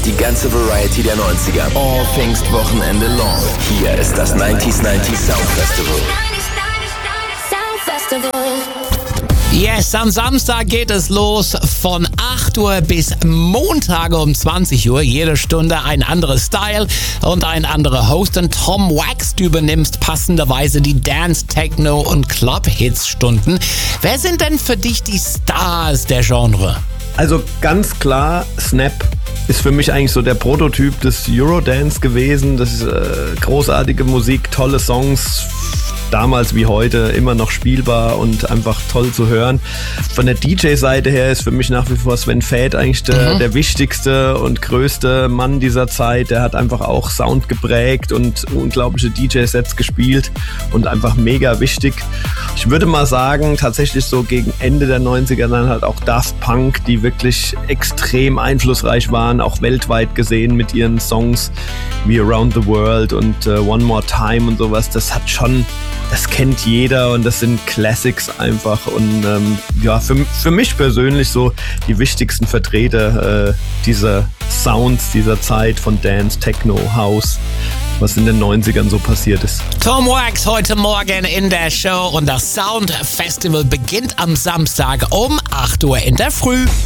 Die ganze Variety der 90er. All Pfingstwochenende long. Hier ist das 90s Sound Festival. Yes, am Samstag geht es los von 8 Uhr bis Montage um 20 Uhr. Jede Stunde ein anderer Style und ein anderer Host. Und Tom Wax, du übernimmst passenderweise die Dance, Techno und Club-Hits-Stunden. Wer sind denn für dich die Stars der Genre? Also ganz klar, Snap ist für mich eigentlich so der Prototyp des Eurodance gewesen. Das ist großartige Musik, tolle Songs, damals wie heute immer noch spielbar und einfach toll zu hören. Von der DJ-Seite her ist für mich nach wie vor Sven Väth eigentlich der wichtigste und größte Mann dieser Zeit. Der hat einfach auch Sound geprägt und unglaubliche DJ-Sets gespielt und einfach mega wichtig. Ich würde mal sagen, tatsächlich so gegen Ende der 90er dann halt auch Daft Punk, die wirklich extrem einflussreich waren, auch weltweit gesehen mit ihren Songs wie Around the World und One More Time und sowas. Das kennt jeder und das sind Classics einfach und für mich persönlich so die wichtigsten Vertreter dieser Sounds dieser Zeit von Dance, Techno, House, was in den 90ern so passiert ist. Tom Wax heute Morgen in der Show und das Sound Festival beginnt am Samstag um 8 Uhr in der Früh.